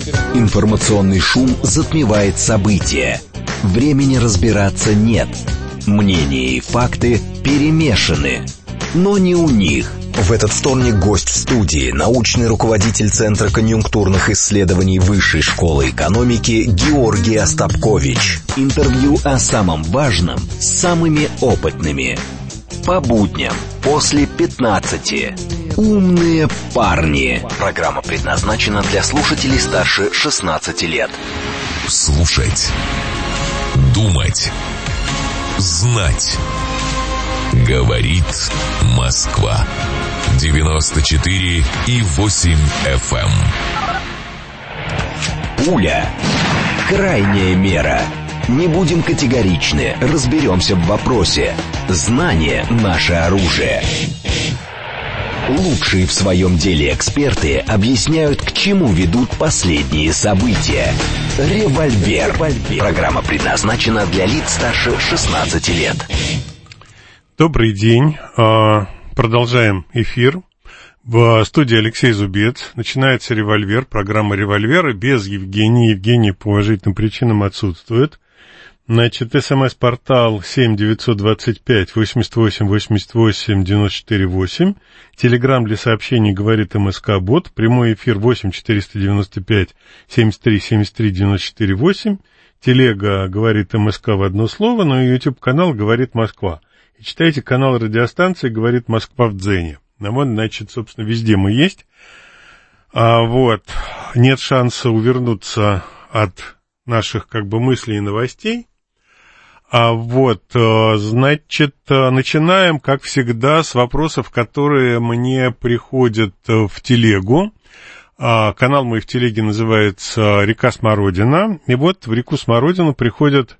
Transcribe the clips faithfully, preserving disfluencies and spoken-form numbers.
Информационный шум затмевает события. Времени разбираться нет. Мнения и факты перемешаны. Но не у них. В этот вторник гость в студии, научный руководитель Центра конъюнктурных исследований Высшей школы экономики Георгий Остапкович. Интервью о самом важном с самыми опытными. По будням после пятнадцати. Умные парни. Программа предназначена для слушателей старше шестнадцати лет. Слушать. Думать. Знать. Говорит Москва. девяносто четыре и восемь эф эм. Пуля. Крайняя мера. Не будем категоричны, разберемся в вопросе. Знание – наше оружие. Лучшие в своем деле эксперты объясняют, к чему ведут последние события. Револьвер. Программа предназначена для лиц старше шестнадцати лет. Добрый день. Продолжаем эфир. В студии Алексей Зубец. Начинается «Револьвер», программа «Револьвера». Без Евгении. Евгений по уважительным причинам отсутствует. Значит, СМС-портал семь девятьсот двадцать пять восемьдесят восемь восемьдесят восемь девяносто четыре восемь. Телеграм для сообщений говорит МСК-бот. Прямой эфир восемь четыреста девяносто пять семьдесят три семьдесят три девяносто четыре восемь. Телега говорит МСК в одно слово, но и YouTube-канал говорит Москва. И читайте канал радиостанции говорит Москва в Дзене. Ну вот, значит, собственно, везде мы есть. А вот, нет шанса увернуться от наших, как бы, мыслей и новостей. А вот, значит, начинаем, как всегда, с вопросов, которые мне приходят в телегу. Канал мой в телеге называется «Река Смородина». И вот в реку Смородину приходят,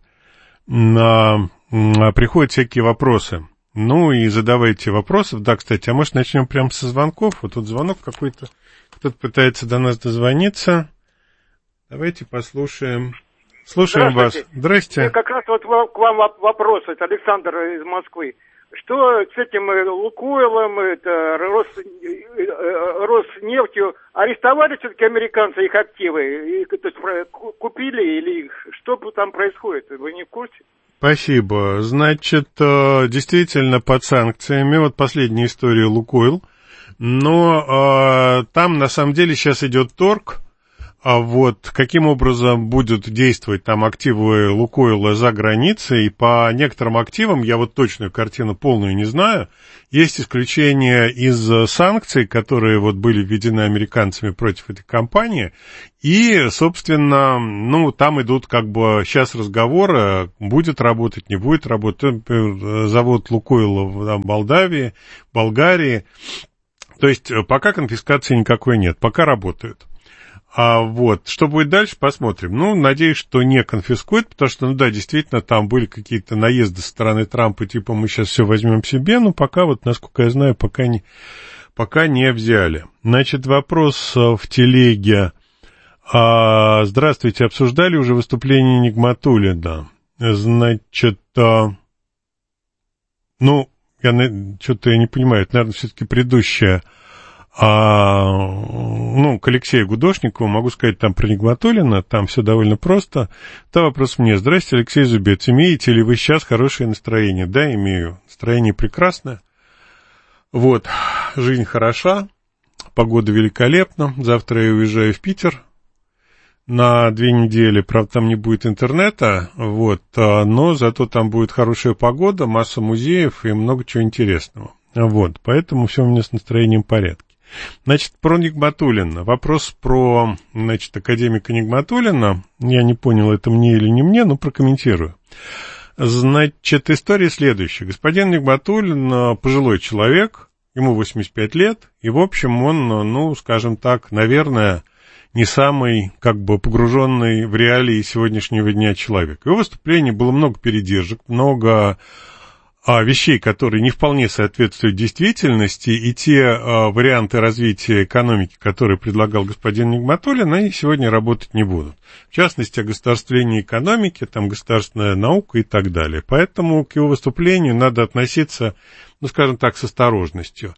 приходят всякие вопросы. Ну и задавайте вопросы. Да, кстати, а может начнем прямо со звонков? Вот тут звонок какой-то. Кто-то пытается до нас дозвониться. Давайте послушаем. Слушаем вас. Здрасте. Как раз вот к вам вопрос. Это Александр из Москвы. Что с этим Лукойлом, это, Рос, Роснефтью, арестовали все-таки американцы их активы? И, то есть, купили или их? Что там происходит? Вы не в курсе? Спасибо. Значит, действительно под санкциями. Вот последняя история Лукойл. Но там на самом деле сейчас идет торг. А вот каким образом будут действовать там активы Лукойла за границей, и по некоторым активам, я вот точную картину полную не знаю, есть исключения из санкций, которые вот были введены американцами против этой компании, и, собственно, ну, там идут как бы сейчас разговоры, будет работать, не будет работать, завод Лукойла в Молдавии, Болгарии, то есть пока конфискации никакой нет, пока работают. А вот, что будет дальше, посмотрим. Ну, надеюсь, что не конфискуют, потому что, ну да, действительно, там были какие-то наезды со стороны Трампа, типа мы сейчас все возьмем себе, но пока, вот, насколько я знаю, пока не, пока не взяли. Значит, вопрос в телеге. А, здравствуйте, обсуждали уже выступление Нигматуллина? Значит, а, ну, я что-то я не понимаю, это, наверное, все-таки предыдущее. А, ну, к Алексею Гудошникову могу сказать там про Нигматуллина, там все довольно просто. То вопрос мне. Здрасте, Алексей Зубец. Имеете ли вы сейчас хорошее настроение? Да, имею. Настроение прекрасное. Вот, жизнь хороша, погода великолепна. Завтра я уезжаю в Питер на две недели. Правда, там не будет интернета, вот, но зато там будет хорошая погода, масса музеев и много чего интересного. Вот, поэтому все у меня с настроением в порядке. Значит, про Нигматуллина. Вопрос про, значит, академика Нигматуллина. Я не понял, это мне или не мне, но прокомментирую. Значит, история следующая. Господин Нигматуллин пожилой человек, ему восемьдесят пять лет, и, в общем, он, ну, скажем так, наверное, не самый, как бы, погруженный в реалии сегодняшнего дня человек. В его выступлении было много передержек, много а, вещей, которые не вполне соответствуют действительности, и те а, варианты развития экономики, которые предлагал господин Нигматуллин, они сегодня работать не будут. В частности, о государствлении экономики, там, государственная наука и так далее. Поэтому к его выступлению надо относиться, ну, скажем так, с осторожностью.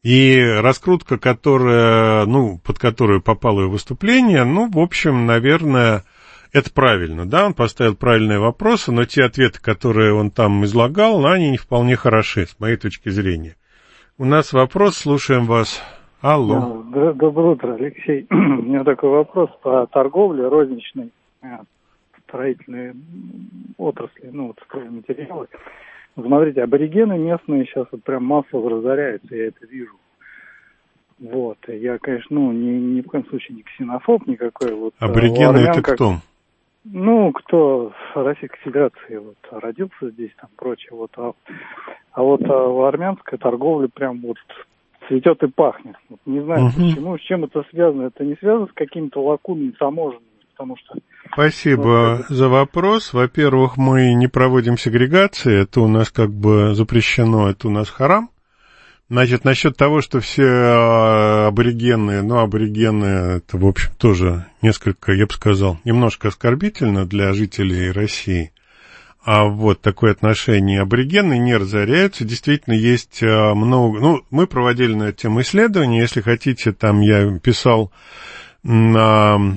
И раскрутка, которая, ну, под которую попало его выступление, ну, в общем, наверное, это правильно, да, он поставил правильные вопросы, но те ответы, которые он там излагал, они не вполне хороши, с моей точки зрения. У нас вопрос, слушаем вас. Алло. Доброе утро, Алексей. У меня такой вопрос по торговле розничной, строительной отрасли, ну, вот стройматериалы. Смотрите, аборигены местные сейчас вот прям массово разоряются, я это вижу. Вот, я, конечно, ну, ни, ни в коем случае не ксенофоб никакой. Вот, аборигены армян, это кто? Как, ну, кто в Российской Федерации вот, родился здесь, там, прочее. Вот, а, а вот а, армянская торговля прям вот цветет и пахнет. Вот, не знаю, угу. почему, с чем это связано. Это не связано с какими-то лакунами таможенными, потому что... Спасибо вот, за вопрос. Во-первых, мы не проводим сегрегации, это у нас как бы запрещено, это у нас харам. Значит, насчет того, что все аборигены, ну, аборигены, это, в общем, тоже несколько, я бы сказал, немножко оскорбительно для жителей России. А вот такое отношение. Аборигены не разоряются. Действительно, есть много... Ну, мы проводили на эту тему исследования. Если хотите, там я писал на...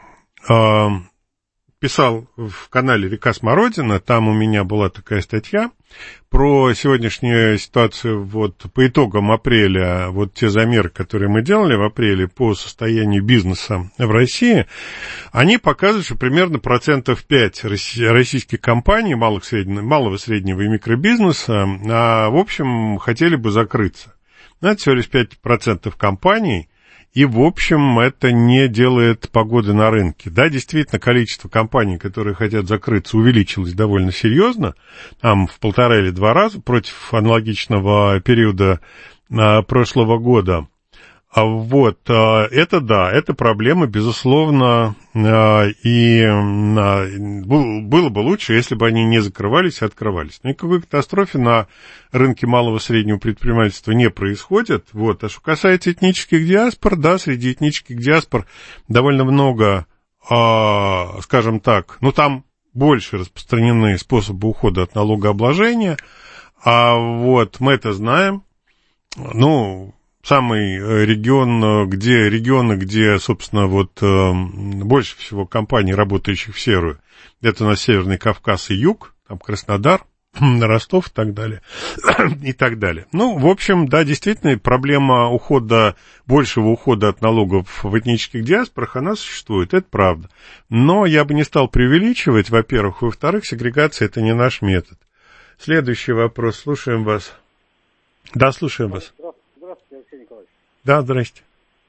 Писал в канале «Река Смородина», там у меня была такая статья про сегодняшнюю ситуацию вот по итогам апреля, вот те замеры, которые мы делали в апреле по состоянию бизнеса в России, они показывают, что примерно процентов пять российских компаний, малых, среднего, малого, среднего и микробизнеса, а, в общем, хотели бы закрыться. Но это всего лишь пять процентов компаний. И, в общем, это не делает погоды на рынке. Да, действительно, количество компаний, которые хотят закрыться, увеличилось довольно серьезно, там в полтора или два раза против аналогичного периода а, прошлого года. А вот, а, это да, это проблема, безусловно, а, и а, было бы лучше, если бы они не закрывались, а открывались. Но никакой катастрофы на рынке малого и среднего предпринимательства не происходит. Вот. А что касается этнических диаспор, да, среди этнических диаспор довольно много, а, скажем так, ну, там больше распространены способы ухода от налогообложения, а вот мы это знаем, ну... Самый регион, где, регионы, где, собственно, вот больше всего компаний, работающих в серую, это у нас Северный Кавказ и Юг, там Краснодар, Ростов и так далее, и так далее. Ну, в общем, да, действительно, проблема ухода, большего ухода от налогов в этнических диаспорах, она существует, это правда. Но я бы не стал преувеличивать, во-первых, во-вторых, сегрегация – это не наш метод. Следующий вопрос, слушаем вас. Да, слушаем вас. Здравствуйте, Алексей Николаевич. Да, здрасте.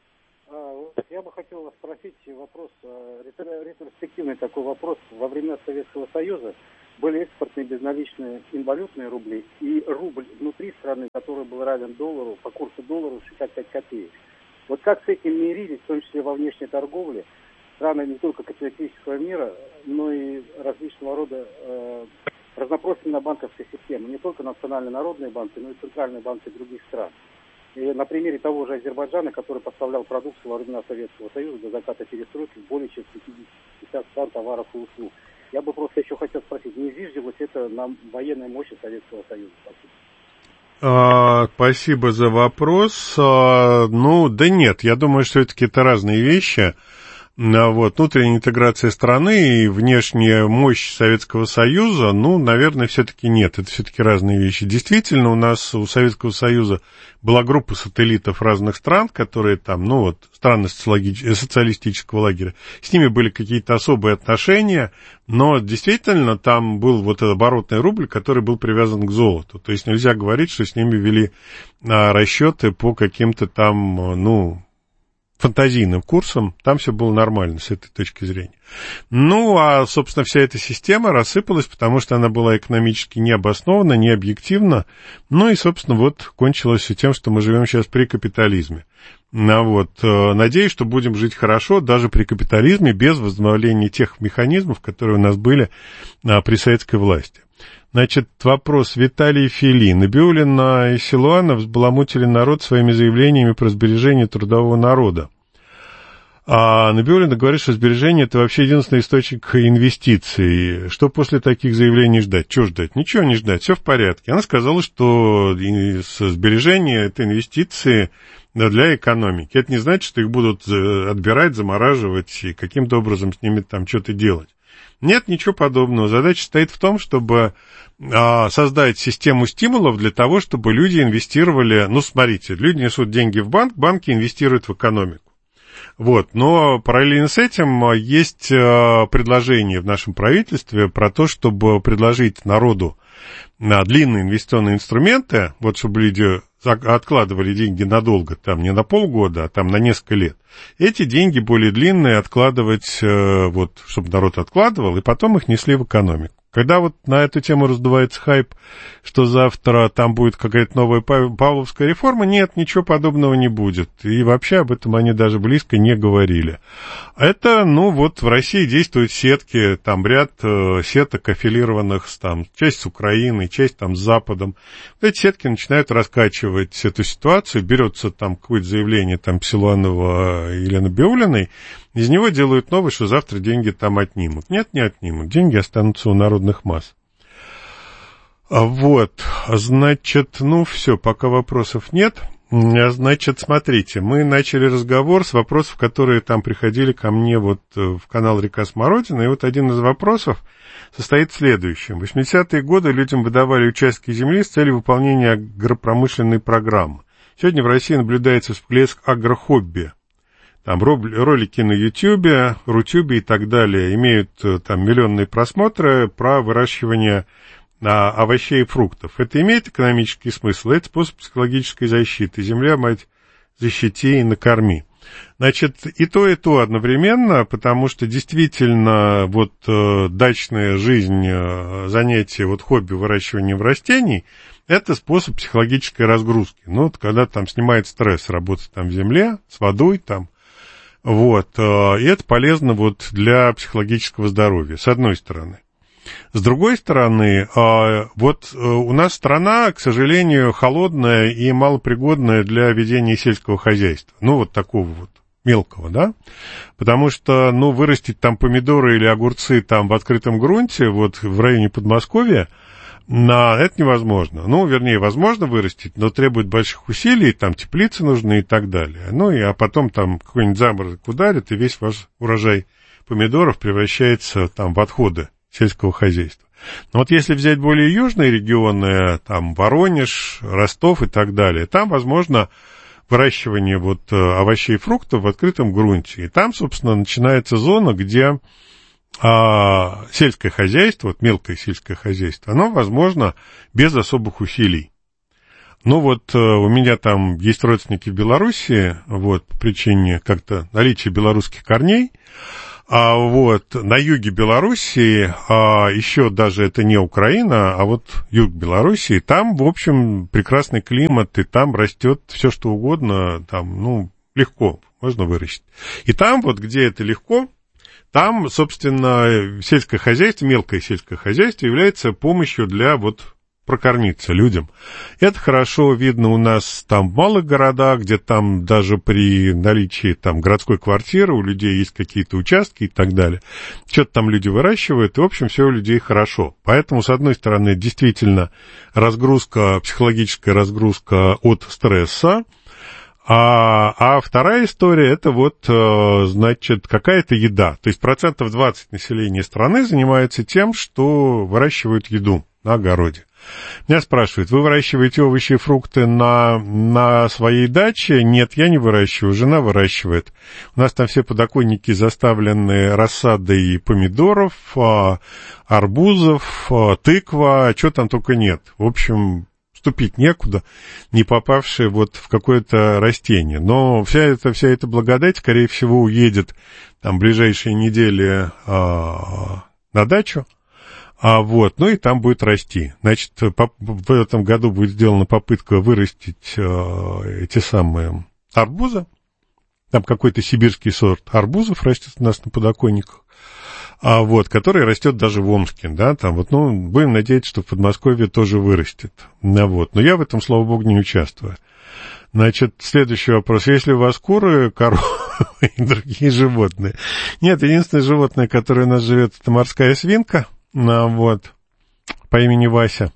Я бы хотел вас спросить вопрос, ретроспективный такой вопрос. Во времена Советского Союза были экспортные безналичные инвалютные рубли и рубль внутри страны, который был равен доллару, по курсу доллара шестьдесят пять копеек. Вот как с этим мирились, в том числе во внешней торговле, страны не только капиталистического мира, но и различного рода э, разнопрофильная банковская система. Не только национальные народные банки, но и центральные банки других стран. И на примере того же Азербайджана, который поставлял продукцию во времена Советского Союза до заката перестройки более чем пятьдесят стран товаров и услуг. Я бы просто еще хотел спросить, не зиждилось это на военной мощи Советского Союза? Спасибо. А, спасибо за вопрос. А, ну, да нет, я думаю, что все-таки это разные вещи. Вот, внутренняя интеграция страны и внешняя мощь Советского Союза, ну, наверное, все-таки нет, это все-таки разные вещи. Действительно, у нас, у Советского Союза была группа сателлитов разных стран, которые там, ну, вот, страны социалистического лагеря, с ними были какие-то особые отношения, но действительно там был вот этот оборотный рубль, который был привязан к золоту. То есть нельзя говорить, что с ними вели а, расчеты по каким-то там, ну, фантазийным курсом, там все было нормально с этой точки зрения. Ну, а, собственно, вся эта система рассыпалась, потому что она была экономически необоснована, необъективна, ну и, собственно, вот кончилось все тем, что мы живем сейчас при капитализме. Ну, вот, надеюсь, что будем жить хорошо даже при капитализме, без возобновления тех механизмов, которые у нас были а, при советской власти. Значит, вопрос Виталий Фили. Набиуллина и Силуанов взбаламутили народ своими заявлениями про сбережение трудового народа. А Набиуллина говорит, что сбережения – это вообще единственный источник инвестиций. Что после таких заявлений ждать? Чего ждать? Ничего не ждать, все в порядке. Она сказала, что сбережения – это инвестиции для экономики. Это не значит, что их будут отбирать, замораживать и каким-то образом с ними там что-то делать. Нет, ничего подобного. Задача стоит в том, чтобы а, создать систему стимулов для того, чтобы люди инвестировали. Ну, смотрите, люди несут деньги в банк, банки инвестируют в экономику. Вот, но параллельно с этим есть предложение в нашем правительстве про то, чтобы предложить народу на длинные инвестиционные инструменты, вот чтобы люди откладывали деньги надолго, там не на полгода, а там на несколько лет. Эти деньги более длинные откладывать, вот, чтобы народ откладывал, и потом их несли в экономику. Когда вот на эту тему раздувается хайп, что завтра там будет какая-то новая павловская реформа, нет, ничего подобного не будет. И вообще об этом они даже близко не говорили. Это, ну вот в России действуют сетки, там ряд э, сеток аффилированных, там, часть с Украиной, часть там с Западом. Вот эти сетки начинают раскачивать эту ситуацию, берется там какое-то заявление там Силуанова или Набиуллиной, из него делают новость, что завтра деньги там отнимут. Нет, не отнимут. Деньги останутся у народных масс. Вот, значит, ну все, пока вопросов нет. Значит, смотрите, мы начали разговор с вопросов, которые там приходили ко мне вот в канал «Река Смородина». И вот один из вопросов состоит в следующем. В восьмидесятые годы людям выдавали участки земли с целью выполнения агропромышленной программы. Сегодня в России наблюдается всплеск агрохобби. Там ролики на Ютьюбе, Рутюбе и так далее имеют там миллионные просмотры про выращивание а, овощей и фруктов. Это имеет экономический смысл, это способ психологической защиты. Земля, мать, защити и накорми. Значит, и то, и то одновременно, потому что действительно вот э, дачная жизнь, э, занятие, вот хобби выращиванием растений, это способ психологической разгрузки. Ну, вот когда там снимает стресс, работать там в земле, с водой там, вот, и это полезно вот для психологического здоровья, с одной стороны. С другой стороны, вот у нас страна, к сожалению, холодная и малопригодная для ведения сельского хозяйства. Ну, вот такого вот мелкого, да? Потому что, ну, вырастить там помидоры или огурцы там в открытом грунте, вот в районе Подмосковья, на это невозможно. Ну, вернее, возможно вырастить, но требует больших усилий, там теплицы нужны и так далее. Ну, и, а потом там какой-нибудь заморозок ударит, и весь ваш урожай помидоров превращается там в отходы сельского хозяйства. Но вот если взять более южные регионы, там Воронеж, Ростов и так далее, там возможно выращивание вот овощей и фруктов в открытом грунте. И там, собственно, начинается зона, где а сельское хозяйство, вот мелкое сельское хозяйство, оно возможно без особых усилий. Ну вот у меня там есть родственники в Белоруссии, вот, по причине как-то наличия белорусских корней, а вот на юге Белоруссии, а еще даже это не Украина, а вот юг Белоруссии, там, в общем, прекрасный климат, и там растет все что угодно, там, ну, легко можно вырастить. И там вот, где это легко, там, собственно, сельское хозяйство, мелкое сельское хозяйство является помощью для вот прокормиться людям. Это хорошо видно у нас там в малых городах, где там даже при наличии там городской квартиры у людей есть какие-то участки и так далее. Что-то там люди выращивают, и, в общем, все у людей хорошо. Поэтому, с одной стороны, действительно разгрузка, психологическая разгрузка от стресса. А, а вторая история, это вот, значит, какая-то еда. То есть процентов двадцать населения страны занимается тем, что выращивают еду на огороде. Меня спрашивают, вы выращиваете овощи и фрукты на, на своей даче? Нет, я не выращиваю, жена выращивает. У нас там все подоконники заставлены рассадой помидоров, арбузов, тыква, чего там только нет. В общем, вступить некуда, не попавшие вот в какое-то растение. Но вся эта, вся эта благодать, скорее всего, уедет там в ближайшие недели а, на дачу. А вот, ну и там будет расти. Значит, по, в этом году будет сделана попытка вырастить э, эти самые арбузы. Там какой-то сибирский сорт арбузов растет у нас на подоконниках, а вот, который растет даже в Омске, да, там вот, ну, будем надеяться, что в Подмосковье тоже вырастет. Ну, вот, но я в этом, слава богу, не участвую. Значит, следующий вопрос. Если у вас куры, коровы, и другие животные. Нет, единственное животное, которое у нас живет, это морская свинка, вот, по имени Вася.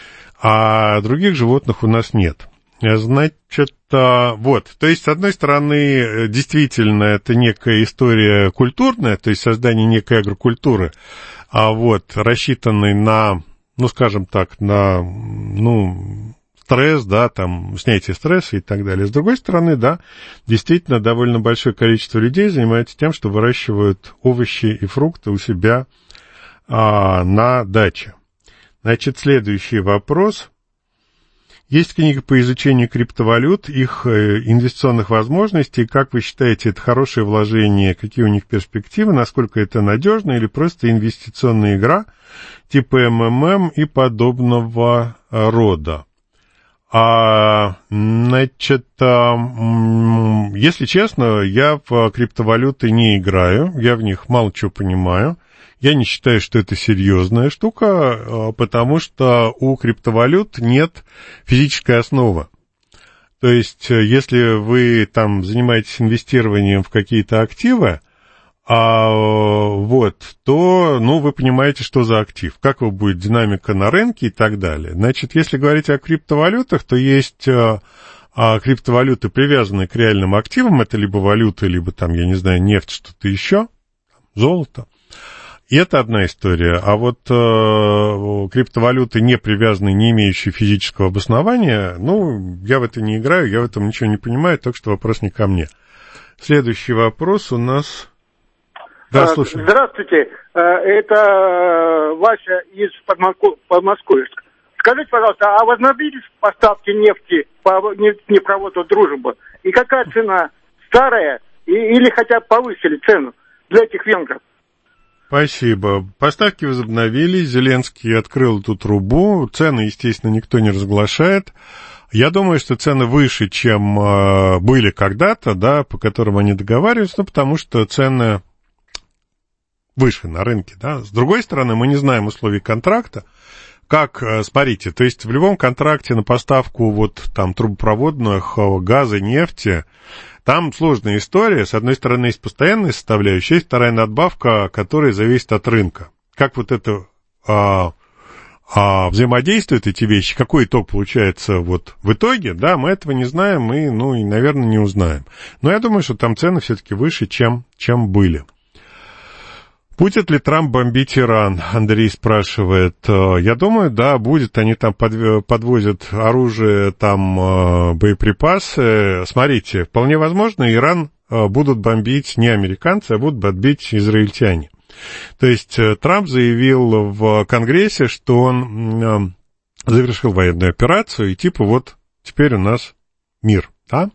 А других животных у нас нет. Значит, вот, то есть, с одной стороны, действительно, это некая история культурная, то есть создание некой агрокультуры, а вот, рассчитанной на, ну, скажем так, на, ну, стресс, да, там, снятие стресса и так далее. С другой стороны, да, действительно, довольно большое количество людей занимается тем, что выращивают овощи и фрукты у себя а, на даче. Значит, следующий вопрос. Есть книга по изучению криптовалют, их инвестиционных возможностей. Как вы считаете, это хорошее вложение? Какие у них перспективы? Насколько это надежно или просто инвестиционная игра типа эм эм эм и подобного рода? А, значит, если честно, я в криптовалюты не играю, я в них мало чего понимаю. Я не считаю, что это серьезная штука, потому что у криптовалют нет физической основы. То есть, если вы там занимаетесь инвестированием в какие-то активы, а, вот, то, ну, вы понимаете, что за актив, как будет динамика на рынке и так далее. Значит, если говорить о криптовалютах, то есть а, а, криптовалюты, привязанные к реальным активам, это либо валюта, либо там, я не знаю, нефть, что-то еще, золото. И это одна история. А вот э, криптовалюты, не привязанные, не имеющие физического обоснования, ну, я в это не играю, я в этом ничего не понимаю, так что вопрос не ко мне. Следующий вопрос у нас... Да, слушай. Здравствуйте, это Вася из Подмосковья. Скажите, пожалуйста, а возобновились поставки нефти по нефтепроводу «Дружба»? И какая цена? Старая или хотя бы повысили цену для этих венгров? Спасибо. Поставки возобновились, Зеленский открыл эту трубу, цены, естественно, никто не разглашает. Я думаю, что цены выше, чем э, были когда-то, да, по которым они договаривались, ну, потому что цены выше на рынке, да. С другой стороны, мы не знаем условий контракта. Как, смотрите, то есть в любом контракте на поставку вот там трубопроводных газа, нефти, там сложная история. С одной стороны, есть постоянная составляющая, есть вторая надбавка, которая зависит от рынка. Как вот это а, а, взаимодействуют эти вещи, какой итог получается вот в итоге, да, мы этого не знаем и, ну, и, наверное, не узнаем. Но я думаю, что там цены все-таки выше, чем, чем были. Будет ли Трамп бомбить Иран? Андрей спрашивает. Я думаю, да, будет. Они там подвозят оружие, там боеприпасы. Смотрите, вполне возможно, Иран будут бомбить не американцы, а будут бомбить израильтяне. То есть Трамп заявил в Конгрессе, что он завершил военную операцию, и типа вот теперь у нас мир, да?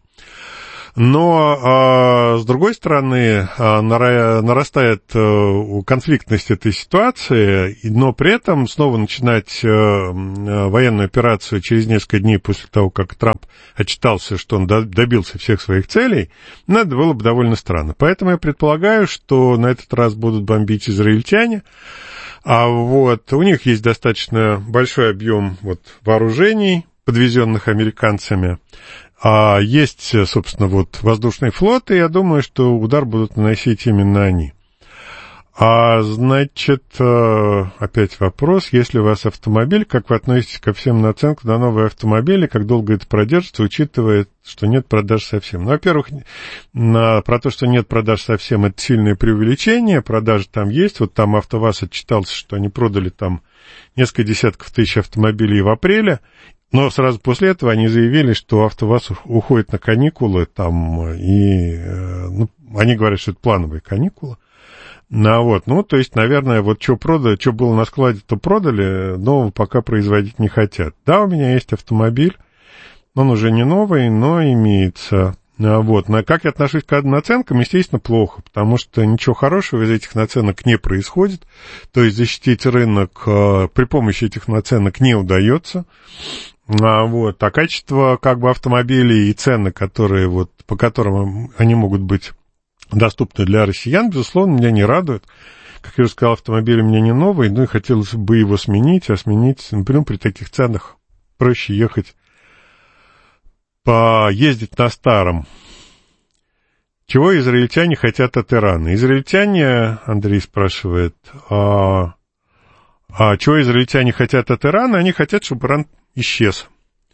Но, э, с другой стороны, э, нарастает э, конфликтность этой ситуации, но при этом снова начинать э, военную операцию через несколько дней после того, как Трамп отчитался, что он добился всех своих целей, надо было бы довольно странно. Поэтому я предполагаю, что на этот раз будут бомбить израильтяне. А вот у них есть достаточно большой объем вот, вооружений, подвезенных американцами. А есть, собственно, вот воздушный флот, и я думаю, что удар будут наносить именно они. А, значит, опять вопрос, если у вас автомобиль, как вы относитесь ко всем наценкам на новые автомобили, как долго это продержится, учитывая, что нет продаж совсем? Ну, во-первых, на, про то, что нет продаж совсем, это сильное преувеличение, продажи там есть, вот там АвтоВАЗ отчитался, что они продали там несколько десятков тысяч автомобилей в апреле, но сразу после этого они заявили, что АвтоВАЗ уходит на каникулы, там, и, ну, они говорят, что это плановые каникулы. Ну, вот, ну, то есть, наверное, вот что продали, что было на складе, то продали, но пока производить не хотят. Да, у меня есть автомобиль, он уже не новый, но имеется. Вот, на как я отношусь к наценкам, естественно, плохо, потому что ничего хорошего из этих наценок не происходит, то есть защитить рынок при помощи этих наценок не удается. А, вот, а качество как бы автомобилей и цены, которые вот, по которым они могут быть доступны для россиян, безусловно, меня не радует. Как я уже сказал, автомобиль у меня не новый, ну и хотелось бы его сменить, а сменить, например, при таких ценах проще ехать, поездить на старом. Чего израильтяне хотят от Ирана? Израильтяне, Андрей спрашивает, а, а чего израильтяне хотят от Ирана? Они хотят, чтобы Иран исчез.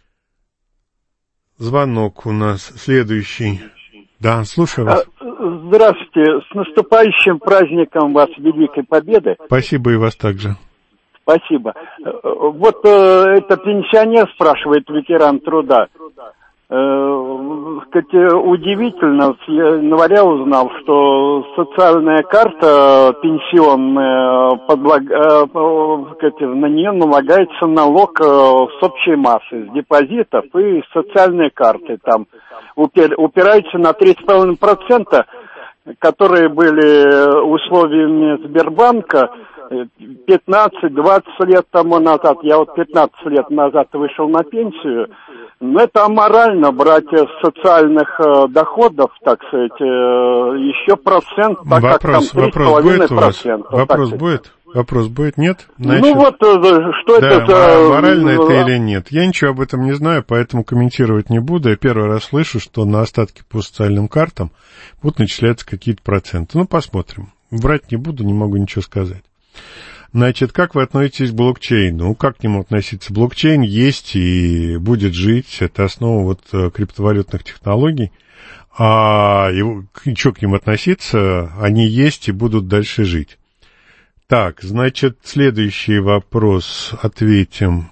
Звонок у нас следующий. Да, слушаю вас. Здравствуйте, с наступающим праздником вас, Великой Победы. Спасибо, и вас также. Спасибо. Вот э, это пенсионер спрашивает, ветеран труда. Э, сказать, удивительно, с января узнал, что социальная карта пенсионная, подлаг, э, сказать, на нее налагается налог с общей массы, с депозитов и социальной карты. Там упер, упирается на три с половиной процента, которые были условиями Сбербанка пятнадцать-двадцать лет тому назад. Я вот пятнадцать лет назад вышел на пенсию. Но это аморально брать с социальных э, доходов, так сказать, э, еще процент, так вопрос, как там три с половиной процента. Вопрос будет? Вопрос будет? Нет? Значит, ну вот, э, что да, это за... морально это или нет? Я ничего об этом не знаю, поэтому комментировать не буду. Я первый раз слышу, что на остатки по социальным картам будут начисляться какие-то проценты. Ну, посмотрим. Врать не буду, не могу ничего сказать. Значит, как вы относитесь к блокчейну? Ну, как к нему относиться? Блокчейн есть и будет жить. Это основа вот криптовалютных технологий. А его, что к ним относиться? Они есть и будут дальше жить. Так, значит, следующий вопрос ответим.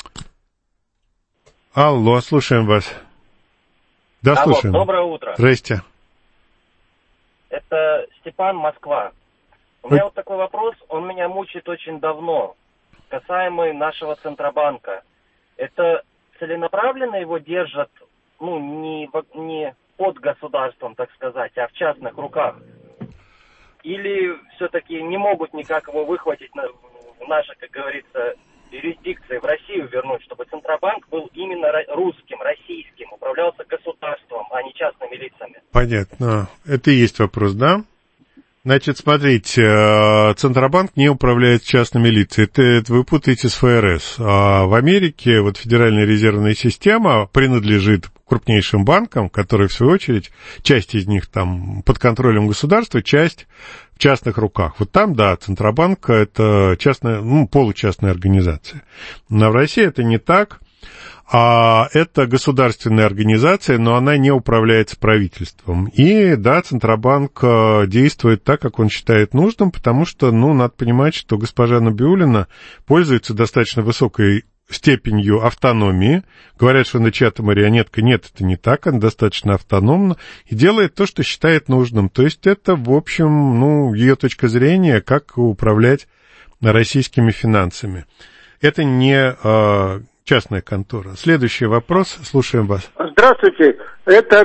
Алло, слушаем вас. Да, Алло, слушаем. Доброе утро. Здрасте. Это Степан, Москва. У меня вот такой вопрос, он меня мучает очень давно, касаемый нашего Центробанка. Это целенаправленно его держат, ну, не, не под государством, так сказать, а в частных руках? Или все-таки не могут никак его выхватить на, в нашей, как говорится, юрисдикции, в Россию вернуть, чтобы Центробанк был именно русским, российским, управлялся государством, а не частными лицами? Понятно. Это и есть вопрос, да? Значит, смотрите, Центробанк не управляет частными лицами. Это, это вы путаете с эф эр эс. А в Америке вот Федеральная резервная система принадлежит крупнейшим банкам, которые, в свою очередь, часть из них там под контролем государства, часть в частных руках. Вот там, да, Центробанк — это частная, ну, получастная организация. Но в России это не так. А это государственная организация, но она не управляется правительством. И, да, Центробанк действует так, как он считает нужным, потому что, ну, надо понимать, что госпожа Набиуллина пользуется достаточно высокой степенью автономии. Говорят, что она чья-то марионетка. Нет, это не так, она достаточно автономна и делает то, что считает нужным. То есть это, в общем, ну, ее точка зрения, как управлять российскими финансами. Это не... частная контора. Следующий вопрос. Слушаем вас. Здравствуйте. Это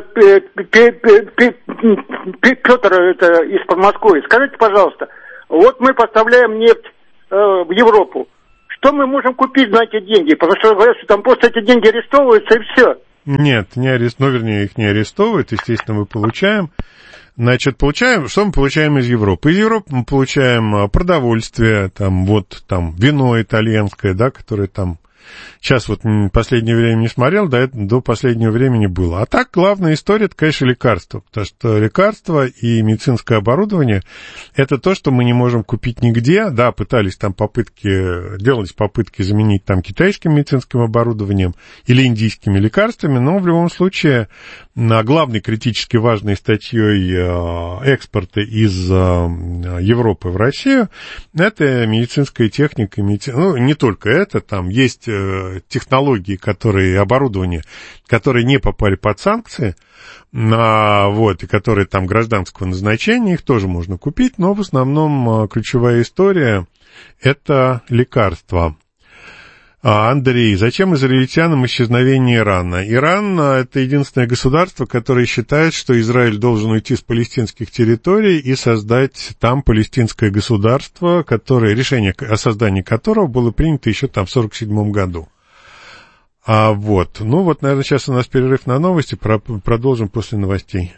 Петр это из Подмосковья. Скажите, пожалуйста, вот мы поставляем нефть э, в Европу. Что мы можем купить на эти деньги? Потому что говорят, что там просто эти деньги арестовываются и все. Нет, не арест... ну, вернее, их не арестовывают. Естественно, мы получаем. Значит, получаем, что мы получаем из Европы? Из Европы мы получаем продовольствие, там, вот, там, вино итальянское, да, которое там сейчас вот в последнее время не смотрел, до, до последнего времени было. А так, главная история, это, конечно, лекарства, потому что лекарства и медицинское оборудование – это то, что мы не можем купить нигде. Да, пытались там попытки, делались попытки заменить там китайским медицинским оборудованием или индийскими лекарствами, но в любом случае главной критически важной статьей экспорта из Европы в Россию – это медицинская техника, медици... ну, не только это, там есть технологии, которые, оборудование, которые не попали под санкции, а, вот, и которые там гражданского назначения, их тоже можно купить, но в основном ключевая история – это лекарства. А, Андрей, зачем израильтянам исчезновение Ирана? Иран – это единственное государство, которое считает, что Израиль должен уйти с палестинских территорий и создать там палестинское государство, которое, решение о создании которого было принято еще там в сорок седьмом году. А вот, ну вот, наверное, сейчас у нас перерыв на новости, про- продолжим после новостей.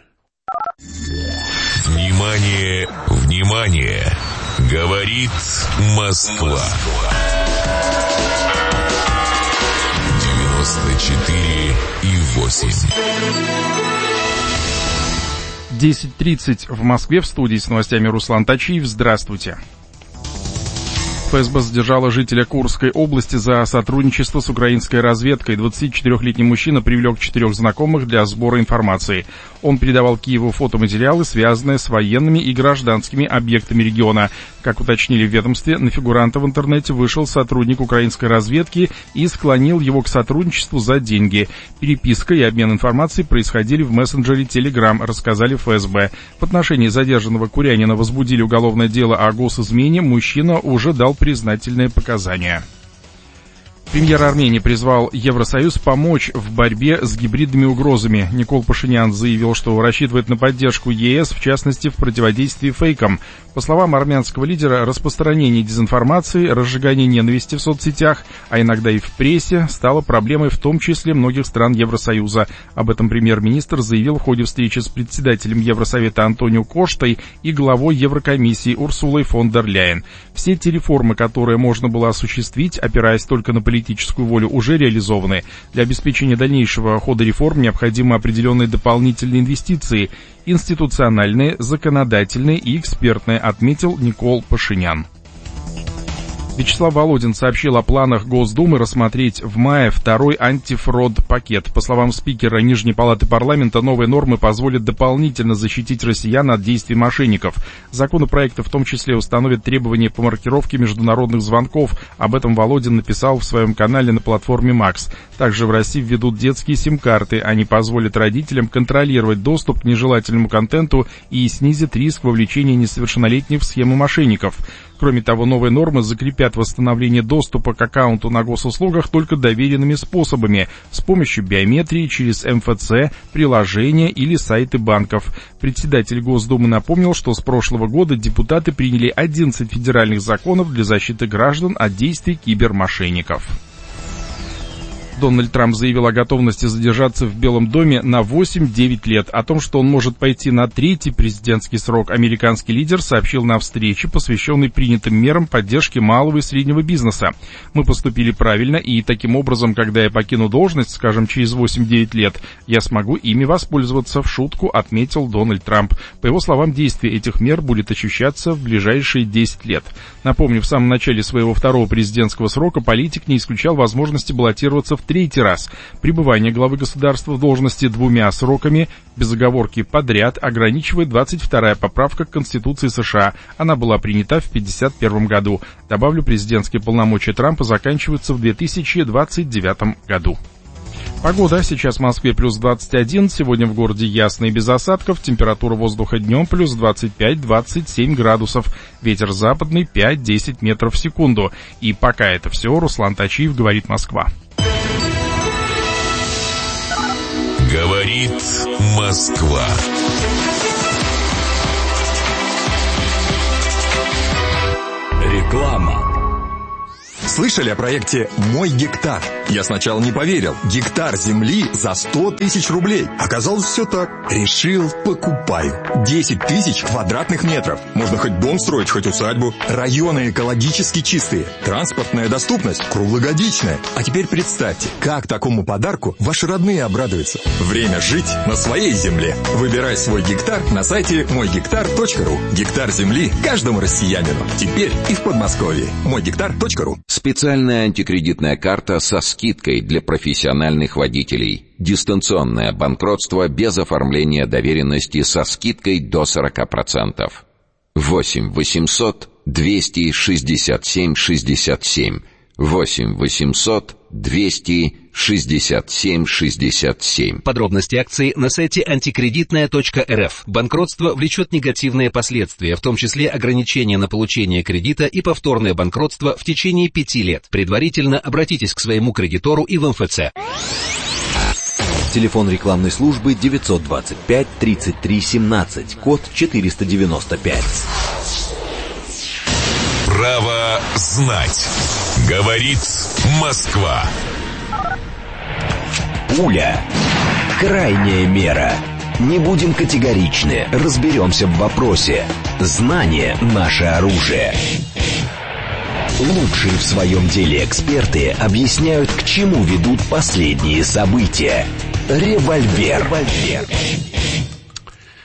Внимание, внимание! Говорит Москва. девяносто четыре и восемь. десять тридцать в Москве, в студии с новостями Руслан Тачиев. Здравствуйте. ФСБ задержала жителя Курской области за сотрудничество с украинской разведкой. двадцатичетырёхлетний мужчина привлек четырех знакомых для сбора информации. Он передавал Киеву фотоматериалы, связанные с военными и гражданскими объектами региона. Как уточнили в ведомстве, на фигуранта в интернете вышел сотрудник украинской разведки и склонил его к сотрудничеству за деньги. Переписка и обмен информацией происходили в мессенджере Telegram, рассказали ФСБ. В отношении задержанного курянина возбудили уголовное дело о госизмене. Мужчина уже дал признательные показания. Премьер Армении призвал Евросоюз помочь в борьбе с гибридными угрозами. Никол Пашинян заявил, что рассчитывает на поддержку ЕС, в частности, в противодействии фейкам. По словам армянского лидера, распространение дезинформации, разжигание ненависти в соцсетях, а иногда и в прессе, стало проблемой в том числе многих стран Евросоюза. Об этом премьер-министр заявил в ходе встречи с председателем Евросовета Антонио Коштой и главой Еврокомиссии Урсулой фон дер Ляйен. Все те реформы, которые можно было осуществить, опираясь только на политическую волю, уже реализованы. Для обеспечения дальнейшего хода реформ необходимы определенные дополнительные инвестиции, институциональные, законодательные и экспертные, отметил Никол Пашинян. Вячеслав Володин сообщил о планах Госдумы рассмотреть в мае второй антифрод-пакет. По словам спикера Нижней палаты парламента, новые нормы позволят дополнительно защитить россиян от действий мошенников. Законопроект в том числе установит требования по маркировке международных звонков. Об этом Володин написал в своем канале на платформе Макс. Также в России введут детские сим-карты. Они позволят родителям контролировать доступ к нежелательному контенту и снизят риск вовлечения несовершеннолетних в схемы мошенников. Кроме того, новые нормы закрепят восстановление доступа к аккаунту на госуслугах только доверенными способами, с помощью биометрии, через эм эф цэ, приложения или сайты банков. Председатель Госдумы напомнил, что с прошлого года депутаты приняли одиннадцать федеральных законов для защиты граждан от действий кибермошенников. Дональд Трамп заявил о готовности задержаться в Белом доме на восемь-девять лет. О том, что он может пойти на третий президентский срок, американский лидер сообщил на встрече, посвященной принятым мерам поддержки малого и среднего бизнеса. «Мы поступили правильно, и таким образом, когда я покину должность, скажем, через восемь-девять лет, я смогу ими воспользоваться», в шутку отметил Дональд Трамп. По его словам, действие этих мер будет ощущаться в ближайшие десять лет. Напомню, в самом начале своего второго президентского срока политик не исключал возможности баллотироваться в третий раз. Пребывание главы государства в должности двумя сроками без оговорки подряд ограничивает двадцать вторая поправка к Конституции США. Она была принята в пятьдесят первом году. Добавлю, президентские полномочия Трампа заканчиваются в две тысячи двадцать девятом году. Погода. Сейчас в Москве плюс двадцать один, сегодня в городе ясно и без осадков, температура воздуха днем плюс двадцать пять - двадцать семь градусов, ветер западный пять-десять метров в секунду. И пока это все, Руслан Тачиев, говорит Москва. Говорит Москва. Реклама. Слышали о проекте «Мой гектар»? Я сначала не поверил. Гектар земли за сто тысяч рублей. Оказалось, все так. Решил, покупаю. десять тысяч квадратных метров. Можно хоть дом строить, хоть усадьбу. Районы экологически чистые. Транспортная доступность круглогодичная. А теперь представьте, как такому подарку ваши родные обрадуются. Время жить на своей земле. Выбирай свой гектар на сайте мой гектар точка ру. Гектар земли каждому россиянину. Теперь и в Подмосковье. мой гектар точка ру. Специальная антикредитная карта со скидкой для профессиональных водителей. Дистанционное банкротство без оформления доверенности со скидкой до сорок процентов. восемь восемьсот двести шестьдесят семь шестьдесят семь. восемь восемьсот двести шестьдесят семь шестьдесят семь. Подробности акции на сайте антикредитная точка эр эф. Банкротство влечет негативные последствия, в том числе ограничения на получение кредита и повторное банкротство в течение пяти лет. Предварительно обратитесь к своему кредитору и в эм эф цэ. Телефон рекламной службы девятьсот двадцать пять тридцать три семнадцать, код четыреста девяносто пять. Право знать. Говорит Москва. Пуля. Крайняя мера. Не будем категоричны, разберемся в вопросе. Знание – наше оружие. Лучшие в своем деле эксперты объясняют, к чему ведут последние события. Револьвер. Револьвер.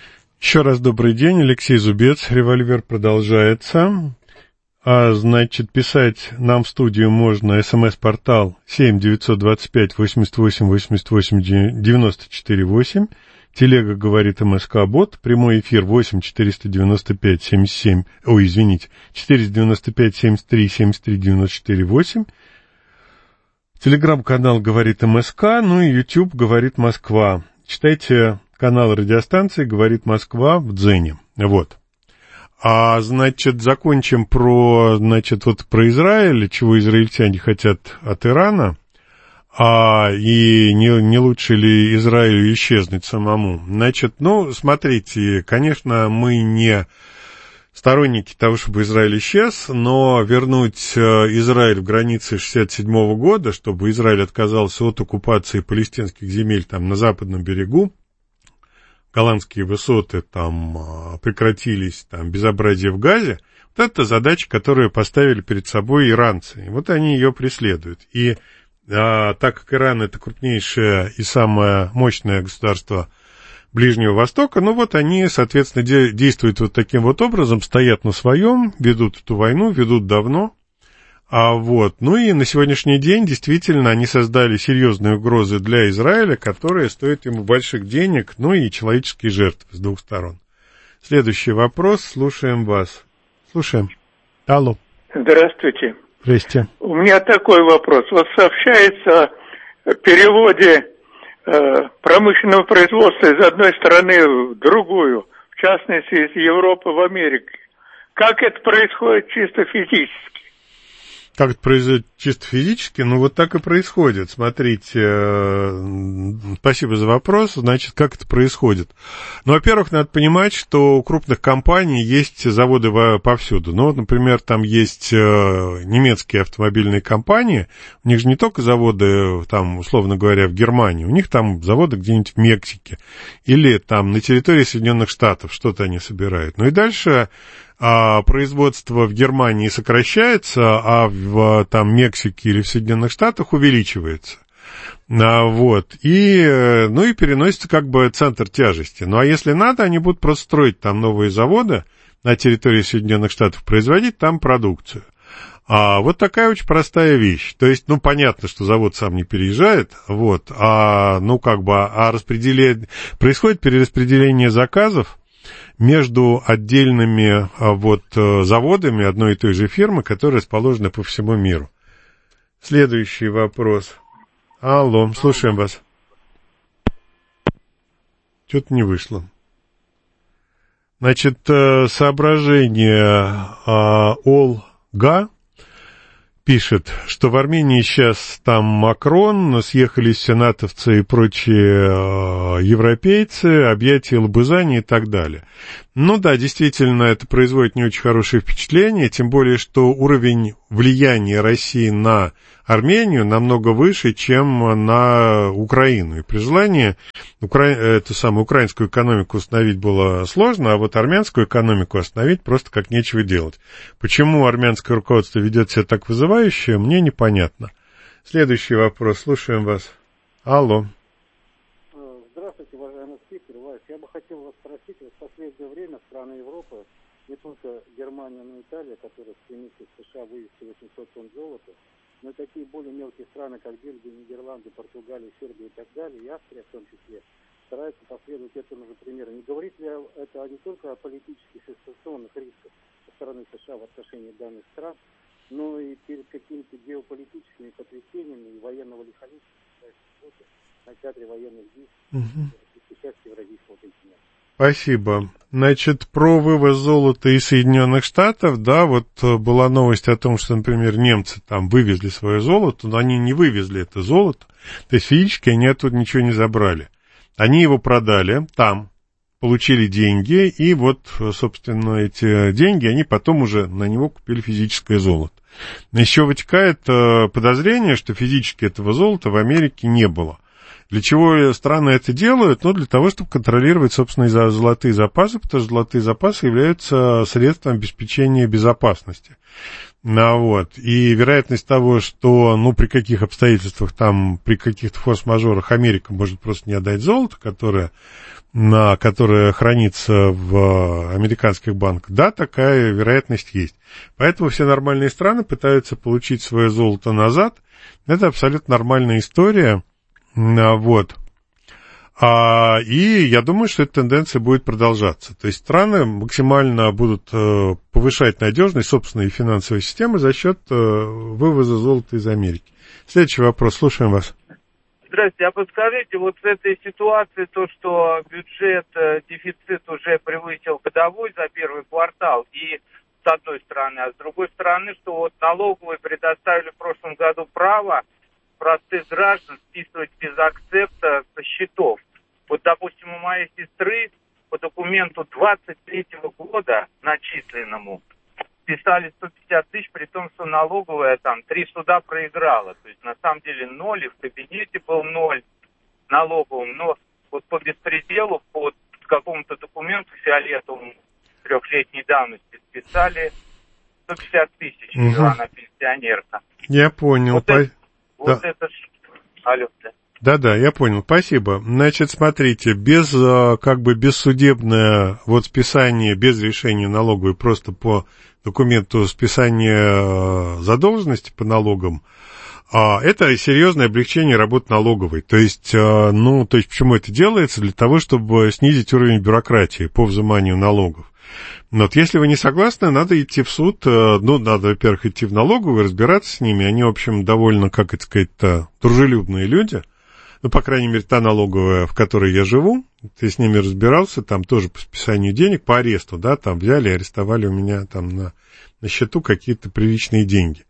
Еще раз добрый день, Алексей Зубец, револьвер продолжается. А, значит, писать нам в студию можно смс-портал семь девятьсот двадцать пять восемьдесят восемь восемьдесят восемь девяносто четыре восемь. Телега говорит МСК-бот. Прямой эфир восемь четыреста девяносто пять семьдесят семь, ой, извините, четыреста девяносто пять семьдесят три семьдесят три девяносто четыре восемь. Телеграм-канал говорит МСК, ну и YouTube говорит Москва. Читайте канал радиостанции говорит Москва в Дзене. Вот. А, значит, закончим про, значит, вот про Израиль, чего израильтяне хотят от Ирана, а, и не, не лучше ли Израилю исчезнуть самому. Значит, ну, смотрите, конечно, мы не сторонники того, чтобы Израиль исчез, но вернуть Израиль в границы шестьдесят седьмого года, чтобы Израиль отказался от оккупации палестинских земель там на западном берегу, голландские высоты там прекратились, там безобразие в Газе, вот это задача, которую поставили перед собой иранцы. И вот они ее преследуют. И а, так как Иран это крупнейшее и самое мощное государство Ближнего Востока, ну вот они, соответственно, де- действуют вот таким вот образом, стоят на своем, ведут эту войну, ведут давно. А вот, ну и на сегодняшний день действительно они создали серьезные угрозы для Израиля, которые стоят ему больших денег, ну и человеческие жертвы с двух сторон. Следующий вопрос, слушаем вас. Слушаем. Алло. Здравствуйте. Здрасте. У меня такой вопрос. Вот сообщается о переводе э, промышленного производства из одной страны в другую, в частности из Европы в Америку. Как это происходит чисто физически? Как это происходит чисто физически? Ну, вот так и происходит. Смотрите, спасибо за вопрос. Значит, как это происходит? Ну, во-первых, надо понимать, что у крупных компаний есть заводы повсюду. Ну, вот, например, там есть немецкие автомобильные компании. У них же не только заводы, там, условно говоря, в Германии. У них там заводы где-нибудь в Мексике. Или там на территории Соединенных Штатов что-то они собирают. Ну, и дальше... А производство в Германии сокращается, а в там, Мексике или в Соединенных Штатах увеличивается. А, вот. И, ну, и переносится как бы центр тяжести. Ну, а если надо, они будут просто строить там новые заводы на территории Соединенных Штатов, производить там продукцию. А вот такая очень простая вещь. То есть, ну, понятно, что завод сам не переезжает, вот, а, ну, как бы, а распределение, происходит перераспределение заказов между отдельными вот заводами одной и той же фирмы, которые расположены по всему миру. Следующий вопрос. Алло, слушаем вас. Что-то не вышло. Значит, соображение Олга пишет, что в Армении сейчас там Макрон, съехались сенатовцы и прочие э, европейцы, объятия лобызания и так далее. Ну да, действительно, это производит не очень хорошее впечатление, тем более, что уровень влияния России на Армению намного выше, чем на Украину. И при желании укра... эту самую украинскую экономику остановить было сложно, а вот армянскую экономику остановить просто как нечего делать. Почему армянское руководство ведет себя так вызывающе, мне непонятно. Следующий вопрос. Слушаем вас. Алло. Здравствуйте, уважаемый спикер. Вась, я бы хотел вас спросить, в последнее время страны Европы, не только Германия, но и Италия, которые стремится в США вывести восемьсот тонн золота, но и такие более мелкие страны, как Бельгия, Нидерланды, Португалия, Сербия и так далее, и Австрия в том числе, стараются последовать этому же примеру. Не говорит ли это не только о политических и ситуационных рисках со стороны США в отношении данных стран, но и перед какими-то геополитическими потрясениями и военного лихолетия на театре военных действий сейчас Евразийского континента? Спасибо. Значит, про вывоз золота из Соединенных Штатов, да, вот была новость о том, что, например, немцы там вывезли свое золото, но они не вывезли это золото, то есть физически они оттуда ничего не забрали. Они его продали там, получили деньги, и вот, собственно, эти деньги, они потом уже на него купили физическое золото. Еще вытекает подозрение, что физически этого золота в Америке не было. Для чего страны это делают? Ну, для того, чтобы контролировать, собственно, золотые запасы, потому что золотые запасы являются средством обеспечения безопасности. Ну, вот. И вероятность того, что, ну, при каких обстоятельствах там, при каких-то форс-мажорах Америка может просто не отдать золото, которое, на, которое хранится в американских банках, да, такая вероятность есть. Поэтому все нормальные страны пытаются получить свое золото назад. Это абсолютно нормальная история. Ну, вот. А, и я думаю, что эта тенденция будет продолжаться. То есть страны максимально будут э, повышать надежность собственной финансовой системы за счет э, вывоза золота из Америки. Следующий вопрос. Слушаем вас. Здравствуйте. А подскажите, вот в этой ситуации то, что бюджет, э, дефицит уже превысил годовой за первый квартал, и с одной стороны, а с другой стороны, что вот налоговые предоставили в прошлом году право простых граждан списывать без акцепта со счетов. Вот, допустим, у моей сестры по документу двадцать третьего года начисленному списали сто пятьдесят тысяч, при том, что налоговая там три суда проиграла. То есть, на самом деле, ноль, и в кабинете был ноль налоговым. Но вот по беспределу, по какому-то документу фиолетовому трехлетней давности списали сто пятьдесят тысяч, угу. Она пенсионерка. Я понял. Вот По... это, вот да. это... Алло, да. Да-да, я понял, спасибо. Значит, смотрите, без, как бы, бессудебное вот списание, без решения налоговой, просто по документу списания задолженности по налогам, это серьезное облегчение работы налоговой. То есть, ну, то есть, почему это делается? Для того, чтобы снизить уровень бюрократии по взиманию налогов. Но вот если вы не согласны, надо идти в суд, ну, надо, во-первых, идти в налоговую, разбираться с ними, они, в общем, довольно, как это сказать-то, дружелюбные люди. Ну, по крайней мере, та налоговая, в которой я живу, ты с ними разбирался, там тоже по списанию денег, по аресту, да, там взяли, арестовали у меня там на, на счету какие-то приличные деньги.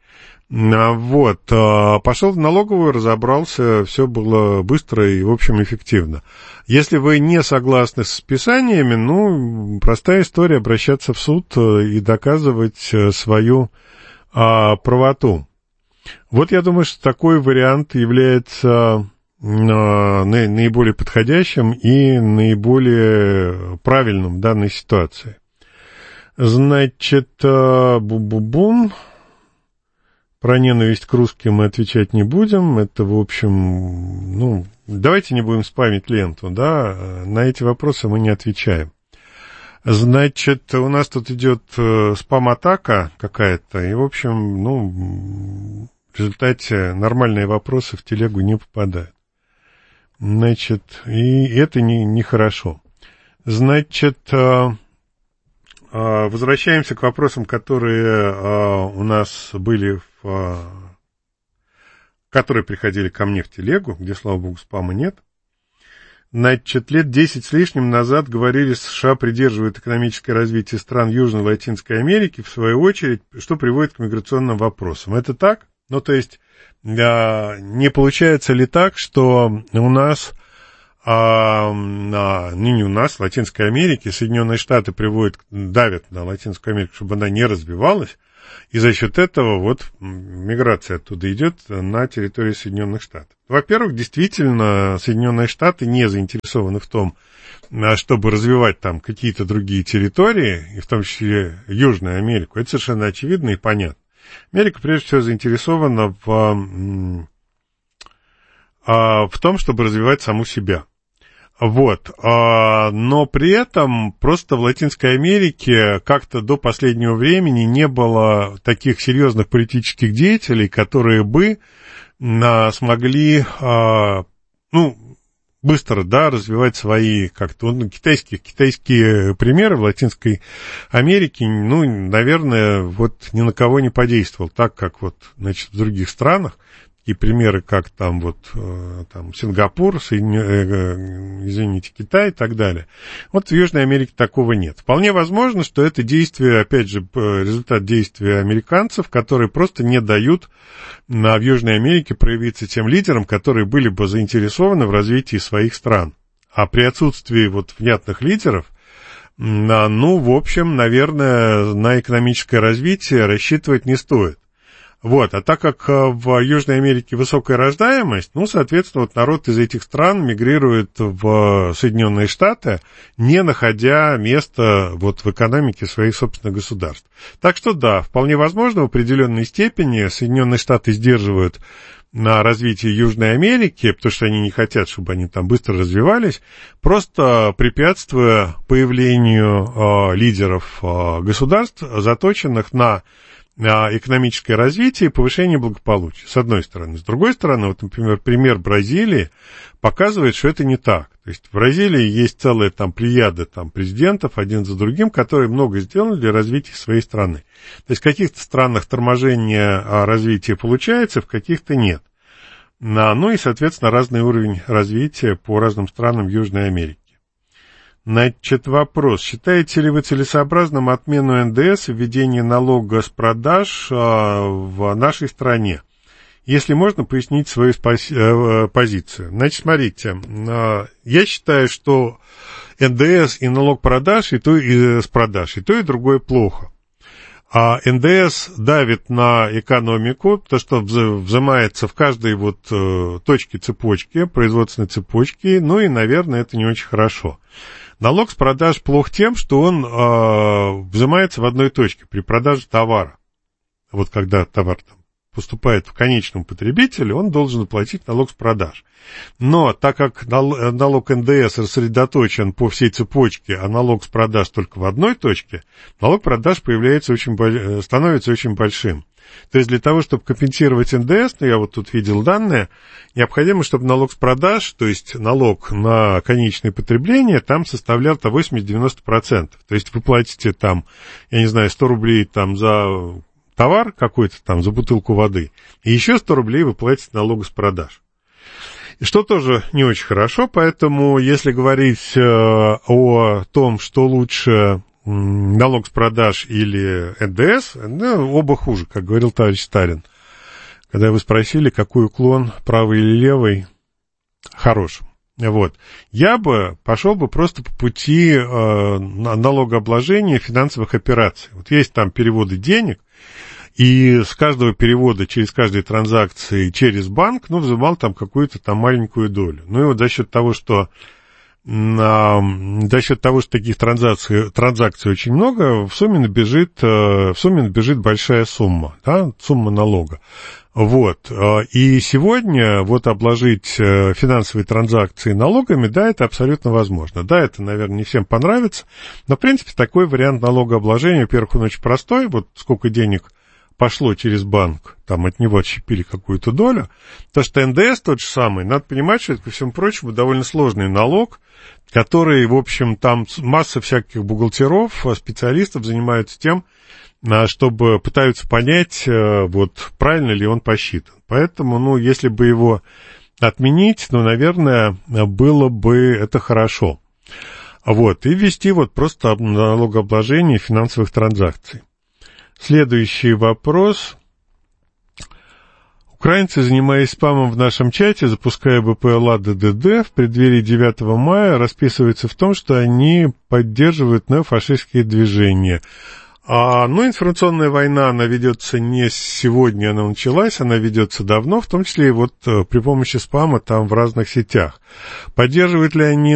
Вот, пошел в налоговую, разобрался, все было быстро и, в общем, эффективно. Если вы не согласны с списаниями, ну, простая история, обращаться в суд и доказывать свою а, правоту. Вот я думаю, что такой вариант является наиболее подходящим и наиболее правильным в данной ситуации. Значит, бу-бу-бум. Про ненависть к русским мы отвечать не будем. Это, в общем, ну, давайте не будем спамить ленту, да. На эти вопросы мы не отвечаем. Значит, у нас тут идет спам-атака какая-то, и, в общем, ну, в результате нормальные вопросы в телегу не попадают. Значит, и это не, нехорошо. Значит, возвращаемся к вопросам, которые у нас были, в, которые приходили ко мне в телегу, где, слава богу, спама нет. Значит, лет десять с лишним назад говорили, США придерживают экономическое развитие стран Южной и Латинской Америки, в свою очередь, что приводит к миграционным вопросам. Это так? Ну, то есть, не получается ли так, что у нас, а, не, не у нас, в Латинской Америке, Соединенные Штаты приводят, давят на Латинскую Америку, чтобы она не развивалась, и за счет этого вот миграция оттуда идет на территорию Соединенных Штатов. Во-первых, действительно, Соединенные Штаты не заинтересованы в том, чтобы развивать там какие-то другие территории, и в том числе Южную Америку. Это совершенно очевидно и понятно. Америка, прежде всего, заинтересована в, в том, чтобы развивать саму себя. Вот. Но при этом просто в Латинской Америке как-то до последнего времени не было таких серьезных политических деятелей, которые бы смогли, ну, быстро, да, развивать свои, как-то, ну, китайские, китайские примеры в Латинской Америке, ну, наверное, вот ни на кого не подействовал, так как вот, значит, в других странах, и примеры, как там вот, там, Сингапур, Соедин... извините, Китай и так далее. Вот в Южной Америке такого нет. Вполне возможно, что это действие, опять же, результат действия американцев, которые просто не дают на, в Южной Америке проявиться тем лидерам, которые были бы заинтересованы в развитии своих стран. А при отсутствии вот внятных лидеров, ну, в общем, наверное, на экономическое развитие рассчитывать не стоит. Вот, а так как в Южной Америке высокая рождаемость, ну, соответственно, вот народ из этих стран мигрирует в Соединенные Штаты, не находя места вот в экономике своих собственных государств. Так что да, вполне возможно, в определенной степени Соединенные Штаты сдерживают на развитие Южной Америки, потому что они не хотят, чтобы они там быстро развивались, просто препятствуя появлению э, лидеров э, государств, заточенных на экономическое развитие и повышение благополучия, с одной стороны. С другой стороны, вот, например, пример Бразилии показывает, что это не так. То есть в Бразилии есть целая там плеяда там, президентов, один за другим, которые много сделали для развития своей страны. То есть в каких-то странах торможение развития получается, в каких-то нет. Ну и, соответственно, разный уровень развития по разным странам Южной Америки. Значит, вопрос. Считаете ли вы целесообразным отмену эн дэ эс и введение налога с продаж а, в нашей стране? Если можно, пояснить свою спаси- э, позицию. Значит, смотрите, э, я считаю, что эн дэ эс и налог продаж, и то, и, с продаж, и то, и другое плохо. А эн дэ эс давит на экономику, то, что взимается в каждой вот э, точке цепочки, производственной цепочки, ну и, наверное, это не очень хорошо. Налог с продаж плох тем, что он э, взимается в одной точке при продаже товара. Вот когда товар там поступает в конечном потребителе, он должен уплатить налог с продаж. Но так как налог эн дэ эс рассредоточен по всей цепочке, а налог с продаж только в одной точке, налог продаж появляется очень, становится очень большим. То есть для того, чтобы компенсировать эн дэ эс, ну я вот тут видел данные, необходимо, чтобы налог с продаж, то есть налог на конечное потребление, там составлял восемьдесят-девяносто процентов. То есть вы платите там, я не знаю, сто рублей там за товар какой-то там, за бутылку воды, и еще сто рублей вы платите налога с продаж. И что тоже не очень хорошо, поэтому если говорить э, о том, что лучше налог с продаж или эн дэ эс, ну, оба хуже, как говорил товарищ Сталин. Когда вы спросили, какой уклон, правый или левый, хорош. Вот. Я бы пошел бы просто по пути э, налогообложения финансовых операций. Вот есть там переводы денег, и с каждого перевода, через каждой транзакции через банк, ну, взимал там какую-то там маленькую долю. Ну, и вот за счет того, что за счет того, что таких транзакций, транзакций очень много, в сумме набежит, в сумме набежит большая сумма, да, сумма налога. Вот. И сегодня вот обложить финансовые транзакции налогами, да, это абсолютно возможно. Да, это, наверное, не всем понравится, но, в принципе, такой вариант налогообложения, во-первых, он очень простой, вот сколько денег пошло через банк, там от него отщепили какую-то долю. То, что эн дэ эс тот же самый, надо понимать, что это, ко всему прочему, довольно сложный налог, который, в общем, там масса всяких бухгалтеров, специалистов занимаются тем, чтобы пытаются понять, вот, правильно ли он посчитан. Поэтому, ну, если бы его отменить, ну, наверное, было бы это хорошо. Вот, и ввести вот просто налогообложение финансовых транзакций. Следующий вопрос. Украинцы, занимаясь спамом в нашем чате, запуская бэ пэ эл а дэ дэ дэ в преддверии девятого мая, расписываются в том, что они поддерживают неофашистские движения. А, ну, информационная война, она ведется не сегодня, она началась, она ведется давно, в том числе и вот при помощи спама там в разных сетях. Поддерживают ли они